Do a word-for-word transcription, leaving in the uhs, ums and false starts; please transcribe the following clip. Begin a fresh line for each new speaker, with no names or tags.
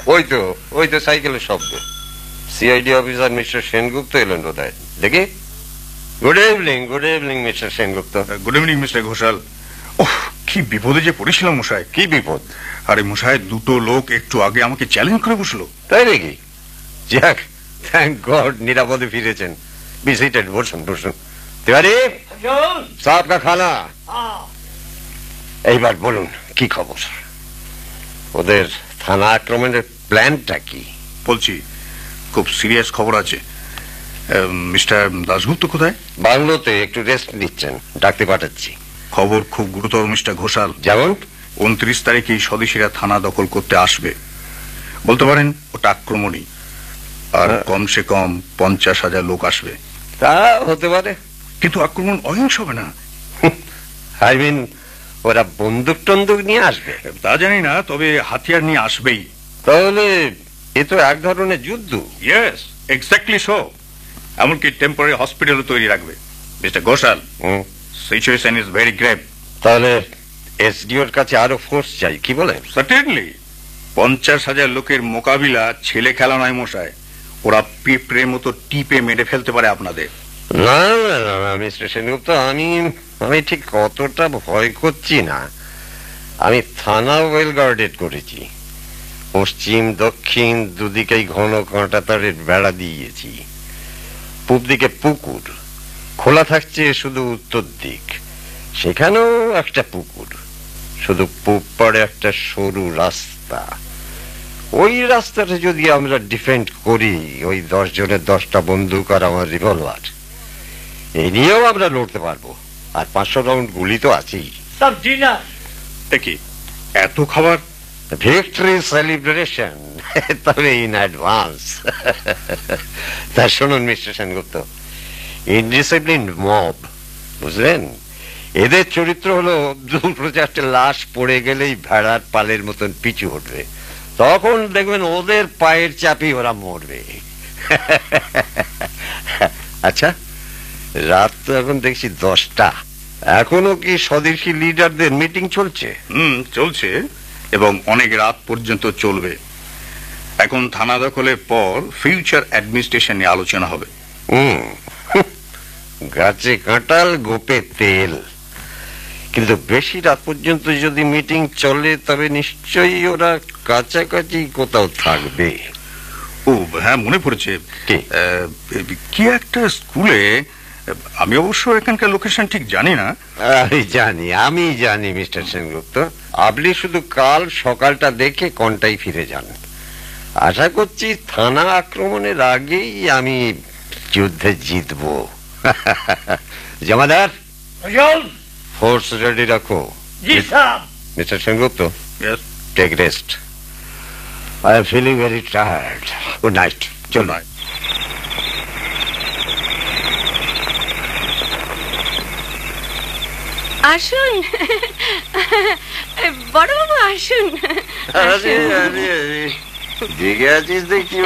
ওই তো ওই তো সাইকেলের শব্দ। সিআইডি অফিসার মিস্টার সেনগুপ্ত এলেন বোধহয়। দেখি। Good evening, good evening mister Sengupta.
Good evening mister Ghoshal. ওহ, কি বিপদে যে পড়েছিলাম মশাই।
কি বিপদ?
আরে মশাই, দুটো লোক একটু আগে আমাকে চ্যালেঞ্জ করে বসলো।
তাই নাকি? যাক, থ্যাংক গড, নিরাপদে ফিরেছেন। বি সিটেড, বসুন বসুন। তিওয়ারি সাহেব কা খানা। এইবার বলুন কি খবর? ওদের থানা আক্রমণের প্ল্যানটা কি?
বলছি, খুব সিরিয়াস খবর আছে। মিস্টার দাশগুপ্ত কোথায়?
বাংলোতে একটু রেস্ট নিচ্ছেন, ডাকতে পাঠাচ্ছি।
খবর খুব গুরুতর মিস্টার ঘোষাল।
যেমন?
উনত্রিশ তারিখে স্বদেশীরা থানা দখল করতে আসবে। বলতে পারেন ওটা আক্রমণই। আর কমসে কম পঞ্চাশ হাজার লোক আসবে।
তা হতে পারে,
কিন্তু আক্রমণ অহিংস হবে না।
আই মিন, ওরা বন্দুক টন্দুক নিয়ে আসবে?
তা জানি না, তবে হাতিয়ার নিয়ে আসবেই।
তাহলে এ তো এক ধরনের যুদ্ধ।
Yes, exactly so. এমনকি টেম্পোরারি হসপিটালও তৈরি রাখবে। Mister Ghoshal, situation is very grave.
তাহলে এসডিওর কাছে আরো ফোর্স চাই, কি বলেন?
সার্টেনলি। পঞ্চাশ হাজার লোকের মোকাবিলা ছেলে খেলা নয় মশাই। ওরা পিঁপড়ের মতো টিপে মেরে ফেলতে পারে আপনাদের।
না না না মিস্টার সেনগুপ্ত, আমি আমি ঠিক কতটা ভয় করছি না। আমি থানা ওয়েল গার্ডেড করেছি। পশ্চিম দক্ষিণ দুদিকেই ঘন কাঁটা তারের বেড়া দিয়েছি। পূব দিকে পুকুর, খোলা থাকছে শুধু উত্তর দিক, সেখানেও একটা পুকুর। শুধু পূব পাড়ে একটা সরু রাস্তা। ওই রাস্তাটা যদি আমরা ডিফেন্ড করি, ওই দশ জনের দশটা বন্দুক আর আমার রিভলভার, এই নিয়েও আমরা লড়তে পারবো। আর পাঁচশো রাউন্ড গুলি তো আছেই।
সব ডিনার
দেখি এত খাবার।
ভিক্টরি সেলিব্রেশন, তবে ইন অ্যাডভান্স। তা শুনুন মিস্টার সেনগুপ্ত, ইনডিসিপ্লিন মব, বুঝলেন? এদের চরিত্র হলো দুটো চারটে লাশ পড়ে গেলেই ভেড়ার পালের মতন পিছু উঠবে। তখন দেখবেন ওদের পায়ের চাপি ওরা মরবে। আচ্ছা, রাত তো এখন দেখছি দশটা। এখনো কি স্বদেশী লিডারদের মিটিং চলছে?
হুম, চলছে, এবং অনেক রাত পর্যন্ত চলবে। এখন থানা দখলের পর ফিউচার অ্যাডমিনিস্ট্রেশন নিয়ে আলোচনা হবে।
হুম, গাছে কাঁঠাল গোপে তেল। কিন্তু বেশি রাত পর্যন্ত যদি মিটিং চলে, তবে নিশ্চয়ই ওরা কাছাকাছি কোথাও থাকবে।
ও হ্যাঁ, মনে পড়েছে, কি একটা স্কুলে। আমি অবশ্য এখানকার লোকেশন ঠিক জানি না।
আমি জানি আমি জানি মিস্টার সেনগুপ্ত, আপনি শুধু কাল সকালটা দেখে কোনটাই ফিরে যান। আশা করছি থানা আক্রমণের আগেই আমি যুদ্ধে জিতবো। জমাদার, ফোর্স রেডি রাখো।
জি sir.
Mister Sengupta,
Yes.
Take rest. I am feeling very tired. Good night. চল নাইট।
আসুন বড়বাবু, আসুন।
আরে আরে আরে, জেগে আছিস দেখি।